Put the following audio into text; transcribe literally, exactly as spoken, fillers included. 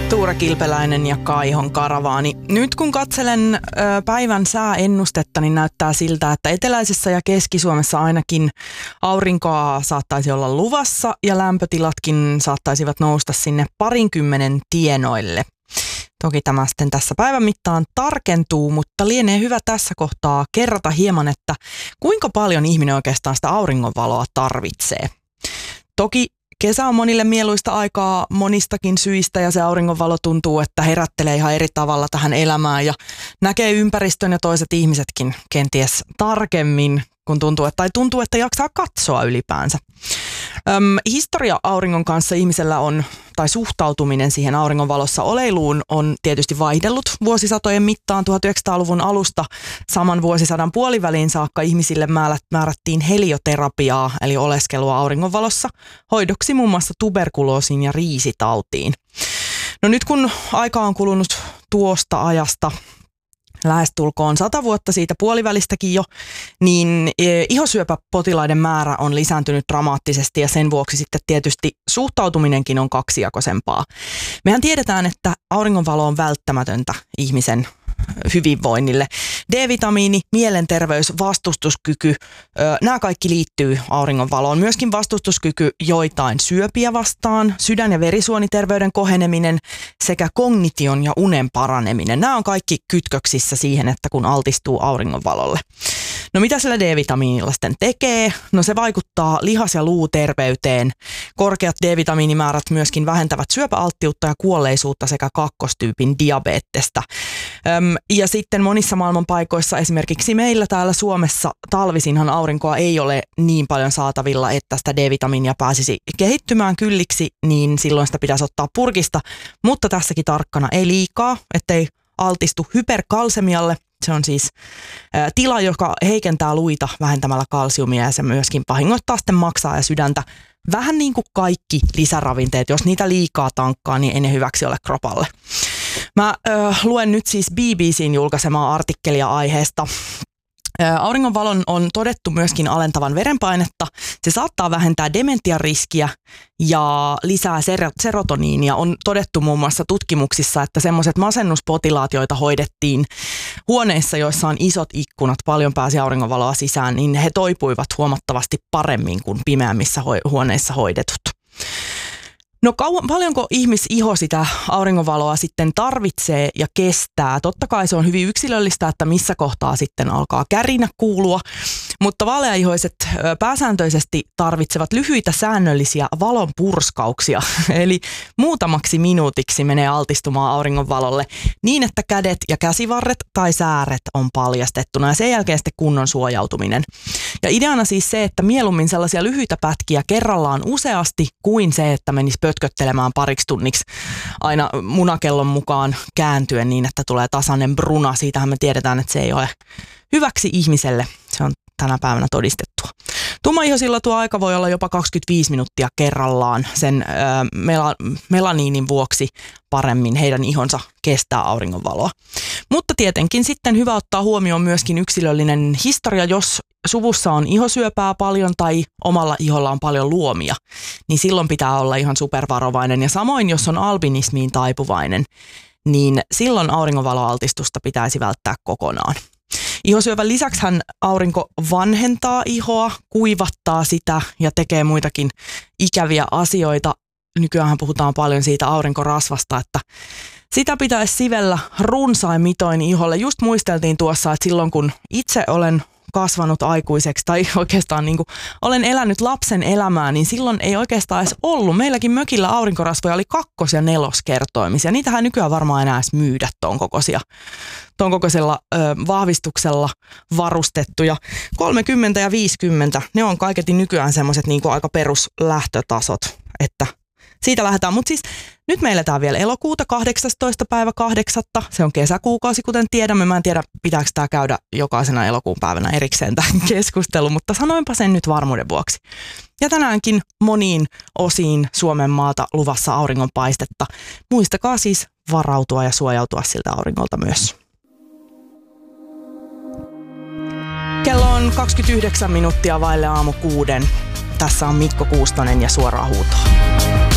Tuure Kilpeläinen ja Kaihon karavaani. Nyt kun katselen ö, päivän sääennustetta, niin näyttää siltä, että eteläisessä ja Keski-Suomessa ainakin aurinkoa saattaisi olla luvassa ja lämpötilatkin saattaisivat nousta sinne parinkymmenen tienoille. Toki tämä sitten tässä päivän mittaan tarkentuu, mutta lienee hyvä tässä kohtaa kerrata hieman, että kuinka paljon ihminen oikeastaan sitä auringonvaloa tarvitsee. Toki kesä on monille mieluista aikaa monistakin syistä ja se auringonvalo tuntuu, että herättelee ihan eri tavalla tähän elämään ja näkee ympäristön ja toiset ihmisetkin kenties tarkemmin, kun tuntuu, että, tai tuntuu, että jaksaa katsoa ylipäänsä. Öm, historia auringon kanssa ihmisellä on, tai suhtautuminen siihen auringonvalossa oleiluun on tietysti vaihdellut vuosisatojen mittaan. tuhatyhdeksänsataaluvun alusta saman vuosisadan puoliväliin saakka ihmisille määrättiin helioterapiaa, eli oleskelua auringonvalossa, hoidoksi muun muassa tuberkuloosiin ja riisitautiin. No nyt kun aika on kulunut tuosta ajasta, lähestulkoon sata vuotta siitä puolivälistäkin jo, niin ihosyöpäpotilaiden määrä on lisääntynyt dramaattisesti ja sen vuoksi sitten tietysti suhtautuminenkin on kaksijakoisempaa. Mehän tiedetään, että auringonvalo on välttämätöntä ihmisen hyvinvoinnille. D-vitamiini, mielenterveys, vastustuskyky, nämä kaikki liittyy auringonvaloon. Myöskin vastustuskyky joitain syöpiä vastaan, sydän- ja verisuoniterveyden koheneminen sekä kognition ja unen paraneminen. Nämä on kaikki kytköksissä siihen, että kun altistuu auringonvalolle. No mitä sillä D-vitamiinilla sitten tekee? No se vaikuttaa lihas- ja luuterveyteen. Korkeat D-vitamiinimäärät myöskin vähentävät syöpäalttiutta ja kuolleisuutta sekä kakkostyypin diabetesta. Öm, ja sitten monissa maailman paikoissa, esimerkiksi meillä täällä Suomessa, talvisinhan aurinkoa ei ole niin paljon saatavilla, että sitä D-vitamiinia pääsisi kehittymään kylliksi, niin silloin sitä pitäisi ottaa purkista. Mutta tässäkin tarkkana, ei liikaa, ettei altistu hyperkalsemialle. Se on siis ä, tila, joka heikentää luita vähentämällä kalsiumia ja se myöskin vahingoittaa sitten maksaa ja sydäntä. Vähän niin kuin kaikki lisäravinteet, jos niitä liikaa tankkaa, niin ei ne hyväksi ole kropalle. Mä ö, luen nyt siis B B C:n julkaisemaa artikkelia aiheesta. Auringonvalon on todettu myöskin alentavan verenpainetta. Se saattaa vähentää dementian riskiä ja lisää serotoniinia. On todettu muun muassa tutkimuksissa, että semmoiset masennuspotilaat, joita hoidettiin huoneissa, joissa on isot ikkunat, paljon pääsi auringonvaloa sisään, niin he toipuivat huomattavasti paremmin kuin pimeämmissä huoneissa hoidetut. No kauan, paljonko ihmisiho sitä auringonvaloa sitten tarvitsee ja kestää? Totta kai se on hyvin yksilöllistä, että missä kohtaa sitten alkaa kärinä kuulua, mutta vaaleaihoiset pääsääntöisesti tarvitsevat lyhyitä säännöllisiä valonpurskauksia, eli muutamaksi minuutiksi menee altistumaan auringonvalolle niin, että kädet ja käsivarret tai sääret on paljastettuna ja sen jälkeen sitten kunnon suojautuminen. Ja ideana siis se, että mieluummin sellaisia lyhyitä pätkiä kerrallaan useasti kuin se, että menisi pötköttelemään pariksi tunniksi aina munakellon mukaan kääntyen niin, että tulee tasainen bruna. Siitähän me tiedetään, että se ei ole hyväksi ihmiselle. Se on tänä päivänä todistettua. Tummaihosilla tuo aika voi olla jopa kaksikymmentäviisi minuuttia kerrallaan sen ö, mela- melaniinin vuoksi paremmin. Heidän ihonsa kestää auringonvaloa. Mutta tietenkin sitten hyvä ottaa huomioon myöskin yksilöllinen historia, jos suvussa on ihosyöpää paljon tai omalla iholla on paljon luomia, niin silloin pitää olla ihan supervarovainen. Ja samoin, jos on albinismiin taipuvainen, niin silloin auringonvaloaltistusta pitäisi välttää kokonaan. Ihosyövän lisäksihän aurinko vanhentaa ihoa, kuivattaa sitä ja tekee muitakin ikäviä asioita. Nykyään puhutaan paljon siitä aurinkorasvasta, että sitä pitäisi sivellä runsain mitoin iholle. Just muisteltiin tuossa, että silloin kun itse olen kasvanut aikuiseksi tai oikeastaan niin kuin olen elänyt lapsen elämää, niin silloin ei oikeastaan edes ollut. Meilläkin mökillä aurinkorasvoja oli kakkos- ja neloskertoimisia. Niitähän nykyään varmaan enää edes myydä tuon kokoisia. Tuon kokoisella ö, vahvistuksella varustettuja. kolmekymmentä ja viisikymmentä, ne on kaiketi nykyään semmoiset niin kuin aika peruslähtötasot, että siitä lähdetään. Mutta siis nyt me eletään vielä elokuuta, kahdeksastoista päivä kahdeksatta. Se on kesäkuukausi, kuten tiedämme. Mä en tiedä, pitääkö tämä käydä jokaisena elokuun päivänä erikseen tämä keskustelu, mutta sanoinpa sen nyt varmuuden vuoksi. Ja tänäänkin moniin osiin Suomen maata luvassa auringonpaistetta. Muistakaa siis varautua ja suojautua siltä auringolta myös. Kello on kaksikymmentäyhdeksän minuuttia vaille aamu kuuden. Tässä on Mikko Kuustonen ja Suoraa huutoa.